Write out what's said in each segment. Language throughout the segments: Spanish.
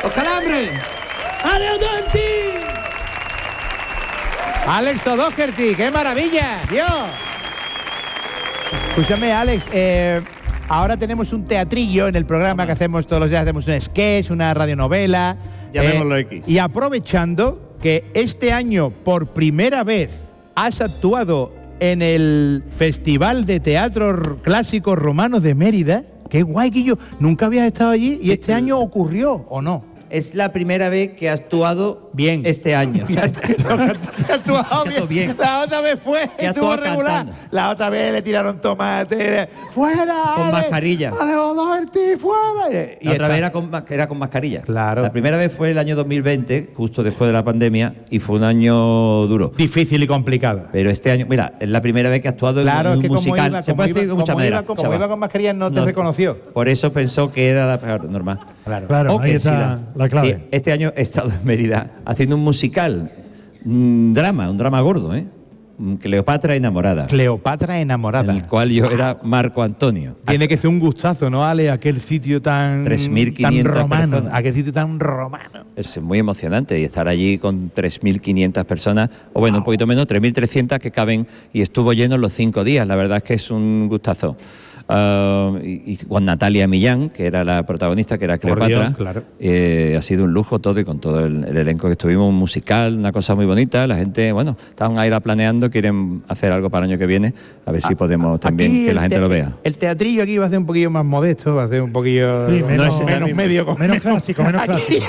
¡Los calambres! ¡Alex O'Doherty! ¡Alex O'Doherty! ¡Qué maravilla! ¡Dios! Escúchame, Alex, ahora tenemos un teatrillo en el programa que hacemos todos los días. Hacemos un sketch, una radionovela. Llamémoslo X. Y aprovechando que este año, por primera vez, has actuado en el Festival de Teatro Clásico Romano de Mérida. ¡Qué guay, Guillo! Nunca habías estado allí y este año ocurrió, ¿o no? Es la primera vez que ha actuado bien este año. Ha actuado bien. La otra vez estuvo regular. Cantando. La otra vez le tiraron tomate. ¡Fuera! Con mascarilla. ¡Ale, O'Doherty, fuera! La otra vez era con mascarilla. Claro. La primera vez fue el año 2020, justo después de la pandemia, y fue un año duro. Difícil y complicado. Pero este año, mira, es la primera vez que ha actuado Claro, en es un que musical. Se puede decir de muchas maneras. Como iba con mascarilla no te reconoció. Por eso pensó que era la normal. Claro, ahí está la clave. Sí, este año he estado en Mérida haciendo un musical, un drama gordo, Cleopatra enamorada. Cleopatra enamorada. En el cual yo era Marco Antonio. Tiene que ser un gustazo, ¿no, Ale? Aquel sitio tan 3.500 romano. personas. Aquel sitio tan romano. Es muy emocionante y estar allí con 3.500 personas, o bueno, un poquito menos, 3.300 que caben, y estuvo lleno los 5 días. La verdad es que es un gustazo. Y con Natalia Millán, que era la protagonista, que era Cleopatra. Dios, claro. Ha sido un lujo todo, y con todo el elenco que estuvimos, un musical, una cosa muy bonita. La gente, bueno, estaban ahí planeando, quieren hacer algo para el año que viene, a ver si podemos también que la gente lo vea. El teatrillo aquí va a ser un poquillo más modesto, va a ser un poquillo menos medio. Menos clásico. Un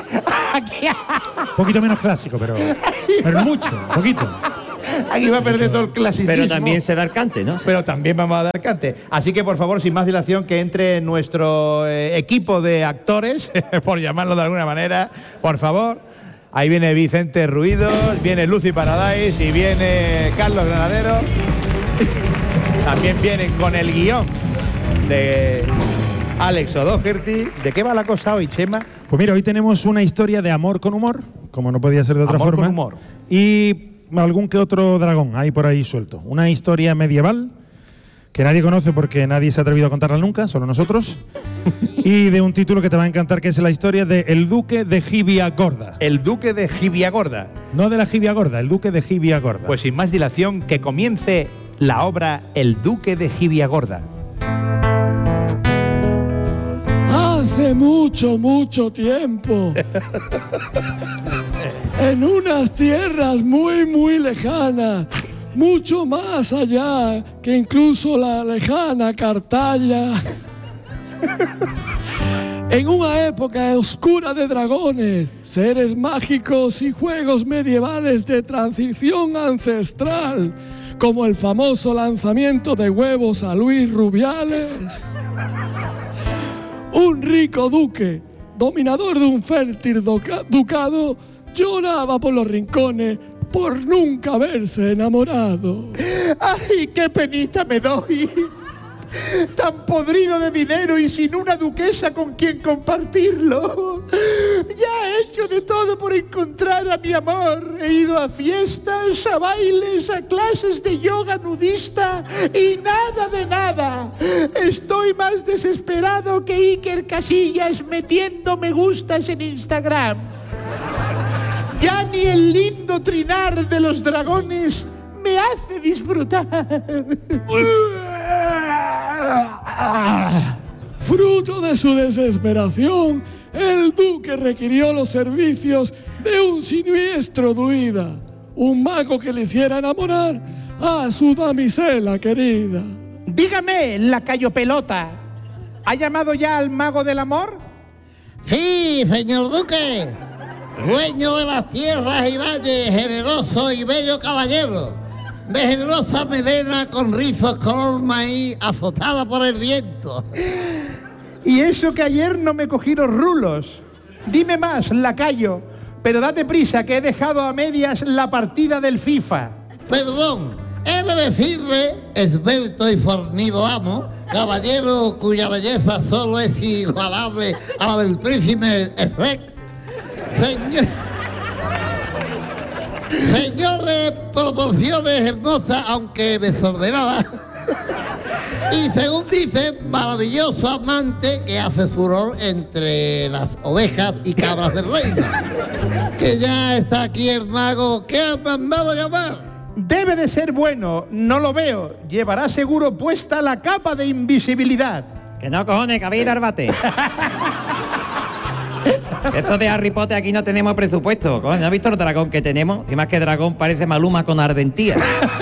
poquito menos clásico, pero mucho, un poquito. Aquí va a perder todo el clasicismo. Pero también se da el cante, ¿no? Pero también vamos a dar cante. Así que, por favor, sin más dilación, que entre nuestro equipo de actores, por llamarlo de alguna manera, por favor. Ahí viene Vicente Ruidos, viene Lucy Paradise y viene Carlos Granadero. También vienen con el guión de Alex O'Doherty. ¿De qué va la cosa hoy, Chema? Pues mira, hoy tenemos una historia de amor con humor, como no podía ser de otra Amor forma. con humor. Y algún que otro dragón hay por ahí suelto. Una historia medieval que nadie conoce porque nadie se ha atrevido a contarla nunca, solo nosotros. Y de un título que te va a encantar, que es la historia de El Duque de Gibiagorda. El Duque de Gibiagorda. No de la Jibia Gorda, el Duque de Gibiagorda. Pues sin más dilación, que comience la obra El Duque de Gibiagorda. Hace mucho tiempo, en unas tierras muy lejanas, mucho más allá que incluso la lejana Cartaya, en una época oscura de dragones, seres mágicos y juegos medievales de transición ancestral, como el famoso lanzamiento de huevos a Luis Rubiales, un rico duque, dominador de un fértil ducado, lloraba por los rincones por nunca haberse enamorado. ¡Ay, qué penita me doy! Tan podrido de dinero y sin una duquesa con quien compartirlo. Ya he hecho de todo por encontrar a mi amor. He ido a fiestas, a bailes, a clases de yoga nudista y nada de nada. Estoy más desesperado que Iker Casillas metiendo me gustas en Instagram. Ya ni el lindo trinar de los dragones me hace disfrutar. Fruto de su desesperación, el duque requirió los servicios de un siniestro druida, un mago que le hiciera enamorar a su damisela querida. Dígame, lacayo pelota, ¿ha llamado ya al mago del amor? Sí, señor duque, dueño de las tierras y valles, generoso y bello caballero, de generosa melena con rizos color maíz azotada por el viento. Y eso que ayer no me cogí los rulos. Dime más, lacayo, pero date prisa que he dejado a medias la partida del FIFA. Perdón, he de decirle, esbelto y fornido amo, caballero cuya belleza solo es igualable a la del príncipe Efek, señor de proporciones hermosas, aunque desordenadas, Y según dicen, maravilloso amante que hace furor entre las ovejas y cabras del reino. Que ya está aquí el mago que ha mandado llamar. Debe de ser bueno, no lo veo. Llevará seguro puesta la capa de invisibilidad. Que no, cojones, que habéis ido al bate. Esto de Harry Potter aquí no tenemos presupuesto. Coño, ¿no has visto el dragón que tenemos? Y más que dragón parece Maluma con ardentía.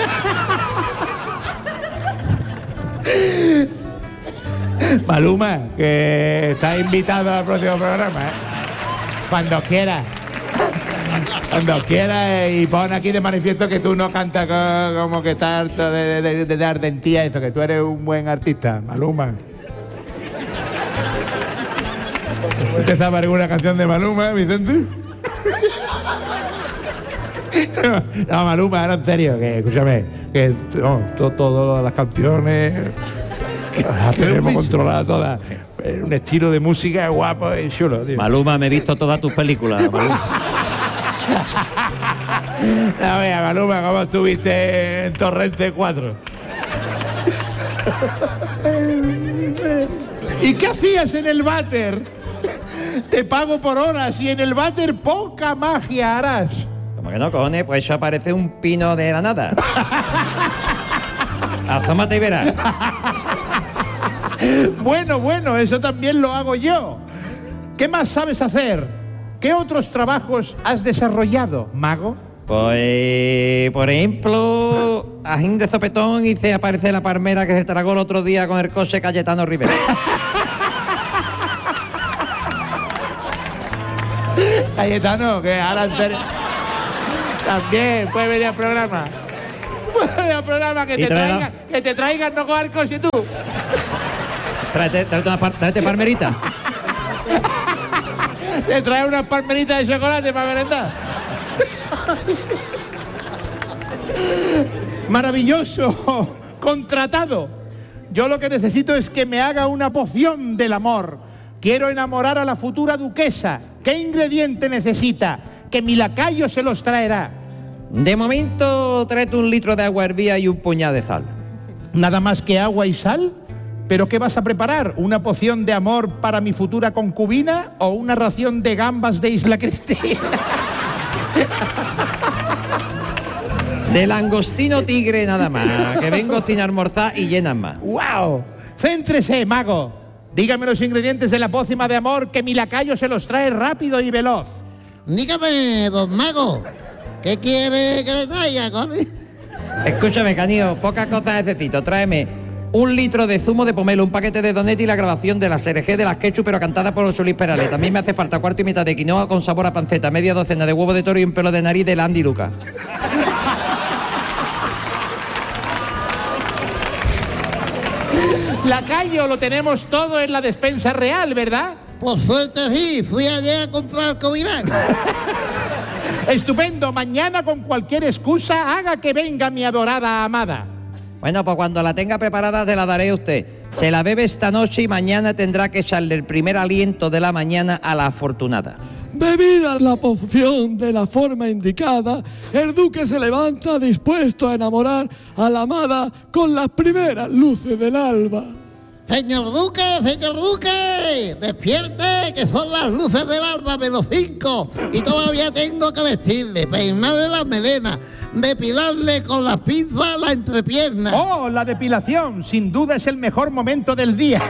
Maluma, que está invitado al próximo programa, ¿eh? Cuando quiera. Cuando quiera, y pon aquí de manifiesto que tú no cantas como que estás harto de ardentía, eso, que tú eres un buen artista, Maluma. ¿Usted sabe alguna canción de Maluma, Vicente? No, Maluma, ahora en serio, que escúchame, que no, todas las canciones las tenemos controladas todas. Un estilo de música guapo y chulo, tío. Maluma, me he visto todas tus películas, Maluma. No, vea, Maluma, ¿cómo estuviste en Torrente 4? ¿Y qué hacías en el váter? Te pago por horas y en el váter poca magia harás. ¿Cómo que no, cojones? Pues eso parece un pino de la nada. Asómate y verás. Bueno, eso también lo hago yo. ¿Qué más sabes hacer? ¿Qué otros trabajos has desarrollado, mago? Pues, por ejemplo, ajín de sopetón hice aparecer la palmera que se tragó el otro día con el coche Cayetano Rivera. Cayetano, que ahora en serio. También puede venir al programa. Puede venir al programa, que te traigan, no coger coche tú. Tráete palmerita. Te trae unas palmeritas de chocolate para merendar. Maravilloso, contratado. Yo lo que necesito es que me haga una poción del amor. Quiero enamorar a la futura duquesa. ¿Qué ingrediente necesita? Que mi lacayo se los traerá. De momento, tráete 1 litro de agua hervía y un puñado de sal. ¿Nada más que agua y sal? ¿Pero qué vas a preparar? ¿Una poción de amor para mi futura concubina o una ración de gambas de Isla Cristina? De langostino tigre nada más, que vengo sin almorzar y llenan más. ¡Wow! Céntrese, mago. Dígame los ingredientes de la pócima de amor, que mi lacayo se los trae rápido y veloz. Dígame, don mago, ¿qué quiere que le traiga, Connie? Escúchame, Canillo, pocas cosas necesito. Tráeme 1 litro de zumo de pomelo, un paquete de donetti y la grabación de la SRG de las Ketchup, pero cantada por Solís Perales. También me hace falta 1/4 y mitad de quinoa con sabor a panceta, media docena de huevo de toro y un pelo de nariz de Andy Lucas. Lacayo, lo tenemos todo en la despensa real, ¿verdad? Por suerte sí, fui ayer a comprar comida. Estupendo, mañana con cualquier excusa haga que venga mi adorada amada. Bueno, pues cuando la tenga preparada se la daré a usted. Se la bebe esta noche y mañana tendrá que echarle el primer aliento de la mañana a la afortunada. Bebida la poción de la forma indicada, el duque se levanta dispuesto a enamorar a la amada con las primeras luces del alba. Señor Duque, despierte, que son las luces del alba menos 5 y todavía tengo que vestirle, peinarle las melenas, depilarle con las pinzas la entrepierna. ¡Oh, la depilación! Sin duda es el mejor momento del día.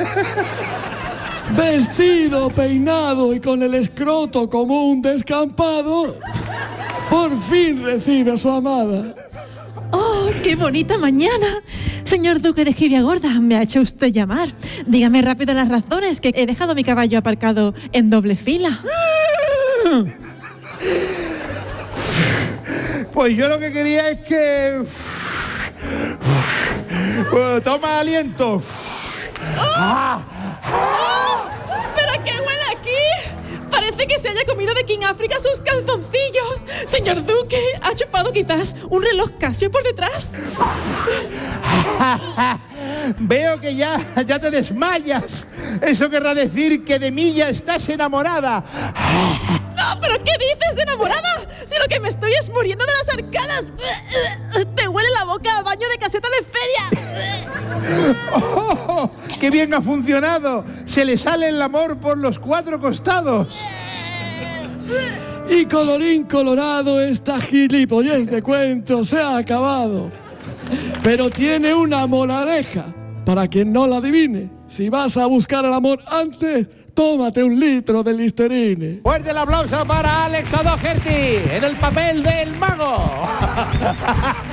Vestido, peinado y con el escroto como un descampado, por fin recibe a su amada. ¡Oh, qué bonita mañana! Señor Duque de Giviagorda, me ha hecho usted llamar. Dígame rápido las razones, que he dejado mi caballo aparcado en doble fila. Pues yo lo que quería es que... toma aliento. ¿Pero qué huele aquí? Parece que se haya comido de King África sus calzoncillos. Señor Duque, ¿ha chupado quizás un reloj Casio por detrás? Veo que ya te desmayas. Eso querrá decir que de mí ya estás enamorada. No, ¿pero qué dices de enamorada? Si lo que me estoy es muriendo de las arcadas. Te huele la boca a baño de caseta de feria. ¡Oh! ¡Qué bien ha funcionado! Se le sale el amor por los 4 costados. Y colorín colorado, esta gilipollez de cuento se ha acabado. Pero tiene una moraleja, para quien no la adivine. Si vas a buscar el amor antes, tómate 1 litro de Listerine. Fuerte el aplauso para Alex O'Doherty en el papel del mago.